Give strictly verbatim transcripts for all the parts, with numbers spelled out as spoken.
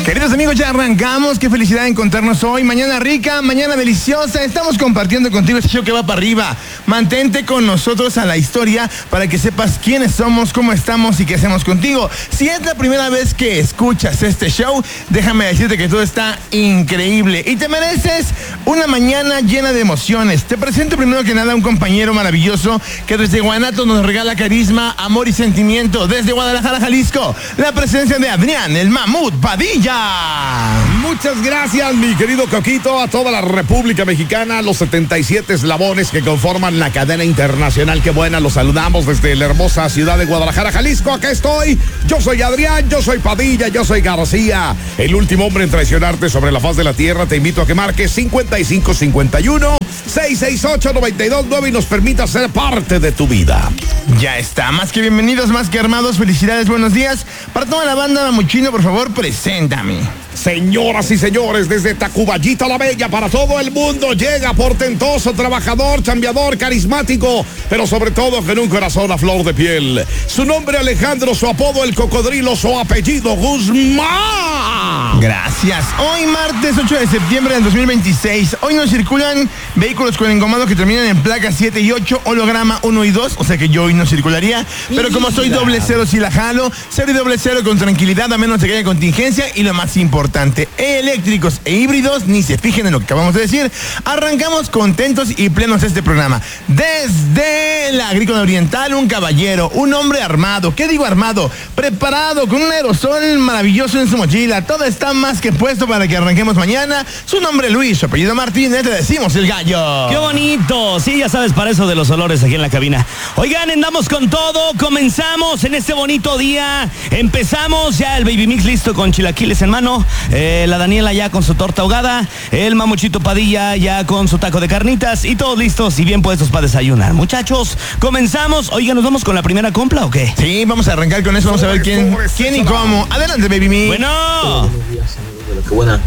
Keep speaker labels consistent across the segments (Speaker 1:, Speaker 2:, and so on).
Speaker 1: Queridos amigos, ya arrancamos. Qué felicidad encontrarnos hoy. Mañana rica, mañana deliciosa. Estamos compartiendo contigo este show que va para arriba. Mantente con nosotros a la historia para que sepas quiénes somos, cómo estamos y qué hacemos contigo. Si es la primera vez que escuchas este show, déjame decirte que todo está increíble y te mereces una mañana llena de emociones. Te presento primero que nada a un compañero maravilloso que desde Guanatos nos regala carisma, amor y sentimiento. Desde Guadalajara, Jalisco, la presencia de Adrián, el Mamut Padilla.
Speaker 2: Muchas gracias, mi querido Coquito, a toda la República Mexicana, los setenta y siete eslabones que conforman la cadena internacional. Qué buena, los saludamos desde la hermosa ciudad de Guadalajara, Jalisco. Acá estoy, yo soy Adrián, yo soy Padilla, yo soy García, el último hombre en traicionarte sobre la faz de la tierra. Te invito a que marques cincuenta y cinco cincuenta y uno, seiscientos sesenta y ocho, noventa y dos nueve y nos permita ser parte de tu vida.
Speaker 1: Ya está, más que bienvenidos, más que armados. Felicidades, buenos días. Para toda la banda Mamuchino, por favor, preséntame.
Speaker 2: Señoras y señores, desde Tacuballita la Bella para todo el mundo llega portentoso, trabajador, chambeador, carismático, pero sobre todo con un corazón a flor de piel. Su nombre Alejandro, su apodo el Cocodrilo, su apellido Guzmán.
Speaker 1: Gracias. Hoy martes ocho de septiembre del dos mil veintiséis. Hoy nos circulan vehículos con engomado que terminan en placas siete y ocho, holograma uno y dos, o sea que yo hoy no circularía, pero como soy doble cero si la jalo, cero y doble cero con tranquilidad a menos de que haya contingencia. Y lo más importante, eléctricos e híbridos, ni se fijen en lo que acabamos de decir. Arrancamos contentos y plenos este programa. Desde la Agrícola Oriental, un caballero, un hombre armado, ¿qué digo armado? Preparado, con un aerosol maravilloso en su mochila. Todo está más que puesto para que arranquemos mañana. Su nombre Luis, su apellido Martínez, le decimos el gallo.
Speaker 3: ¡Qué bonito! Sí, ya sabes, para eso de los olores aquí en la cabina. Oigan, andamos con todo, comenzamos en este bonito día. Empezamos ya el Baby Mix listo con chilaquiles en mano. Eh, la Daniela ya con su torta ahogada, el Mamuchito Padilla ya con su taco de carnitas y todos listos y bien puestos para desayunar. Muchachos, comenzamos. Oigan, ¿nos vamos con la primera compra o qué?
Speaker 1: Sí, vamos a arrancar con eso, vamos a ver quién, quién y cómo. Adelante, Baby Me.
Speaker 3: Bueno.
Speaker 4: Buenos días, amigos de lo que buena.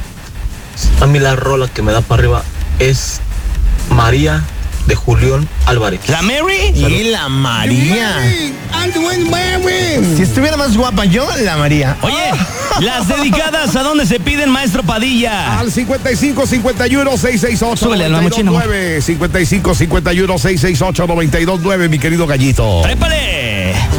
Speaker 4: A mí la rola que me da para arriba es María de Julián Álvarez.
Speaker 3: ¿La Mary?
Speaker 1: Y la María. Si estuviera más guapa yo, la María.
Speaker 3: Oye, las dedicadas, ¿a dónde se piden, maestro Padilla?
Speaker 2: Al cincuenta y cinco cincuenta y uno, seiscientos sesenta y ocho,
Speaker 3: Súbele al Mamuchino.
Speaker 2: noventa y dos nueve, cincuenta y cinco cincuenta y uno, seiscientos sesenta y ocho, noventa y dos nueve, mi querido gallito.
Speaker 3: ¡Trépale!